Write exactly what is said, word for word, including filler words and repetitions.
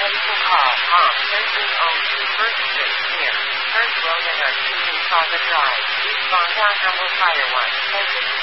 medical call. Mom, Century Home to First Street, here. First Road and our Susan Plaza Drive. East Bondown Number Fire one. Thank you.